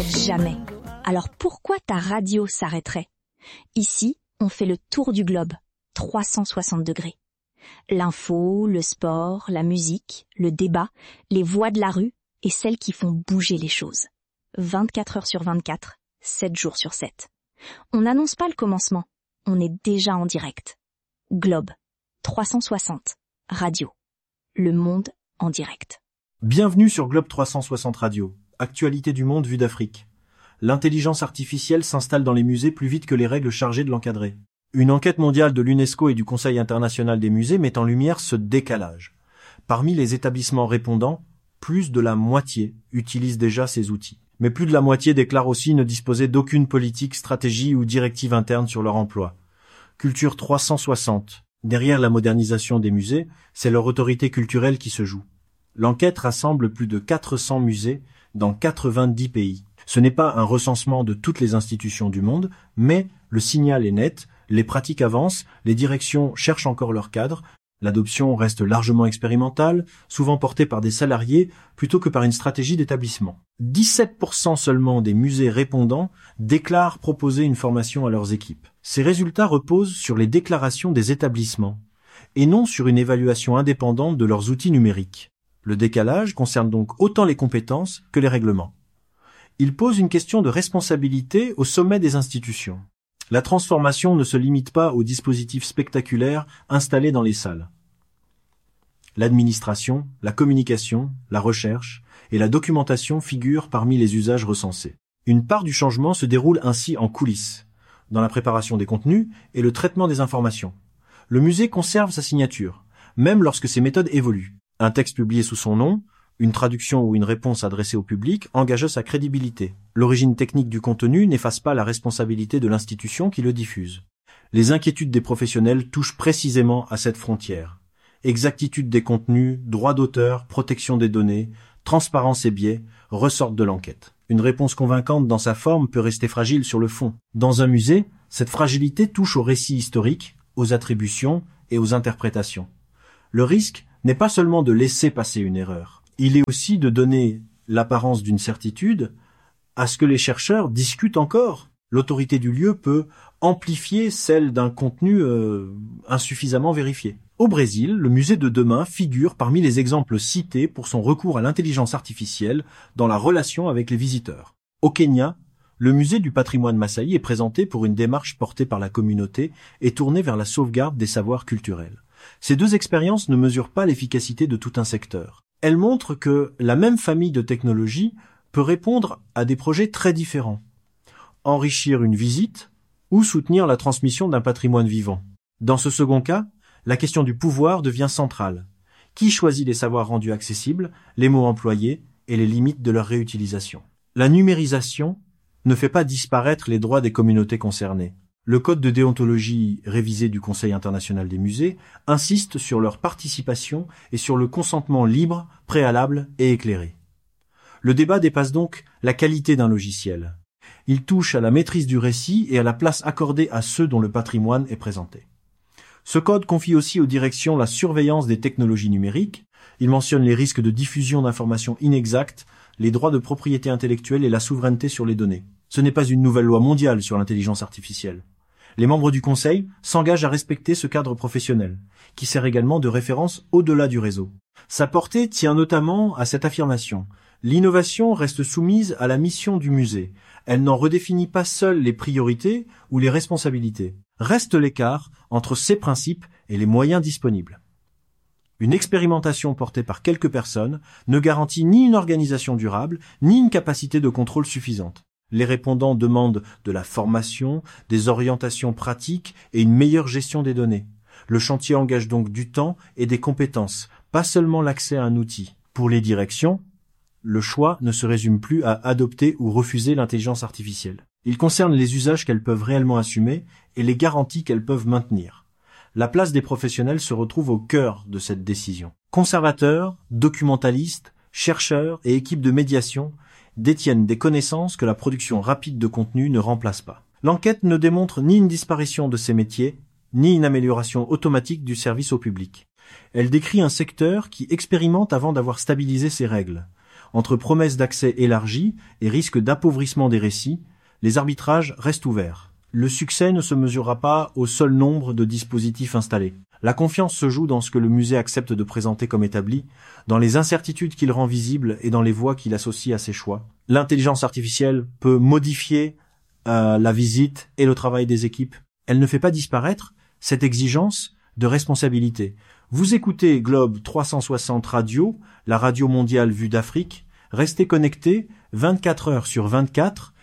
Jamais. Alors pourquoi ta radio s'arrêterait? Ici, on fait le tour du globe, 360 degrés. L'info, le sport, la musique, le débat, les voix de la rue et celles qui font bouger les choses. 24 heures sur 24, 7 jours sur 7. On n'annonce pas le commencement, on est déjà en direct. Globe, 360, radio. Le monde en direct. Bienvenue sur Globe 360 Radio, actualité du monde vue d'Afrique. L'intelligence artificielle s'installe dans les musées plus vite que les règles chargées de l'encadrer. Une enquête mondiale de l'UNESCO et du Conseil international des musées met en lumière ce décalage. Parmi les établissements répondants, plus de la moitié utilisent déjà ces outils. Mais plus de la moitié déclarent aussi ne disposer d'aucune politique, stratégie ou directive interne sur leur emploi. Culture 360. Derrière la modernisation des musées, c'est leur autorité culturelle qui se joue. L'enquête rassemble plus de 400 musées dans 90 pays. Ce n'est pas un recensement de toutes les institutions du monde, mais le signal est net, les pratiques avancent, les directions cherchent encore leur cadre, l'adoption reste largement expérimentale, souvent portée par des salariés plutôt que par une stratégie d'établissement. 17% seulement des musées répondants déclarent proposer une formation à leurs équipes. Ces résultats reposent sur les déclarations des établissements et non sur une évaluation indépendante de leurs outils numériques. Le décalage concerne donc autant les compétences que les règlements. Il pose une question de responsabilité au sommet des institutions. La transformation ne se limite pas aux dispositifs spectaculaires installés dans les salles. L'administration, la communication, la recherche et la documentation figurent parmi les usages recensés. Une part du changement se déroule ainsi en coulisses, dans la préparation des contenus et le traitement des informations. Le musée conserve sa signature, même lorsque ses méthodes évoluent. Un texte publié sous son nom, une traduction ou une réponse adressée au public engage sa crédibilité. L'origine technique du contenu n'efface pas la responsabilité de l'institution qui le diffuse. Les inquiétudes des professionnels touchent précisément à cette frontière. Exactitude des contenus, droit d'auteur, protection des données, transparence et biais ressortent de l'enquête. Une réponse convaincante dans sa forme peut rester fragile sur le fond. Dans un musée, cette fragilité touche au récit historique, aux attributions et aux interprétations. Le risque n'est pas seulement de laisser passer une erreur. Il est aussi de donner l'apparence d'une certitude à ce que les chercheurs discutent encore. L'autorité du lieu peut amplifier celle d'un contenu insuffisamment vérifié. Au Brésil, le musée de demain figure parmi les exemples cités pour son recours à l'intelligence artificielle dans la relation avec les visiteurs. Au Kenya, le musée du patrimoine Masai est présenté pour une démarche portée par la communauté et tournée vers la sauvegarde des savoirs culturels. Ces deux expériences ne mesurent pas l'efficacité de tout un secteur. Elles montrent que la même famille de technologies peut répondre à des projets très différents. Enrichir une visite ou soutenir la transmission d'un patrimoine vivant. Dans ce second cas, la question du pouvoir devient centrale. Qui choisit les savoirs rendus accessibles, les mots employés et les limites de leur réutilisation? La numérisation ne fait pas disparaître les droits des communautés concernées. Le code de déontologie révisé du Conseil international des musées insiste sur leur participation et sur le consentement libre, préalable et éclairé. Le débat dépasse donc la qualité d'un logiciel. Il touche à la maîtrise du récit et à la place accordée à ceux dont le patrimoine est présenté. Ce code confie aussi aux directions la surveillance des technologies numériques. Il mentionne les risques de diffusion d'informations inexactes, les droits de propriété intellectuelle et la souveraineté sur les données. Ce n'est pas une nouvelle loi mondiale sur l'intelligence artificielle. Les membres du Conseil s'engagent à respecter ce cadre professionnel, qui sert également de référence au-delà du réseau. Sa portée tient notamment à cette affirmation. L'innovation reste soumise à la mission du musée. Elle n'en redéfinit pas seule les priorités ou les responsabilités. Reste l'écart entre ces principes et les moyens disponibles. Une expérimentation portée par quelques personnes ne garantit ni une organisation durable, ni une capacité de contrôle suffisante. Les répondants demandent de la formation, des orientations pratiques et une meilleure gestion des données. Le chantier engage donc du temps et des compétences, pas seulement l'accès à un outil. Pour les directions, le choix ne se résume plus à adopter ou refuser l'intelligence artificielle. Il concerne les usages qu'elles peuvent réellement assumer et les garanties qu'elles peuvent maintenir. La place des professionnels se retrouve au cœur de cette décision. Conservateurs, documentalistes, chercheurs et équipes de médiation détiennent des connaissances que la production rapide de contenu ne remplace pas. L'enquête ne démontre ni une disparition de ces métiers, ni une amélioration automatique du service au public. Elle décrit un secteur qui expérimente avant d'avoir stabilisé ses règles. Entre promesses d'accès élargi et risque d'appauvrissement des récits, les arbitrages restent ouverts. Le succès ne se mesurera pas au seul nombre de dispositifs installés. La confiance se joue dans ce que le musée accepte de présenter comme établi, dans les incertitudes qu'il rend visibles et dans les voies qu'il associe à ses choix. L'intelligence artificielle peut modifier la visite et le travail des équipes. Elle ne fait pas disparaître cette exigence de responsabilité. Vous écoutez Globe 360 Radio, la radio mondiale vue d'Afrique. Restez connectés 24 heures sur 24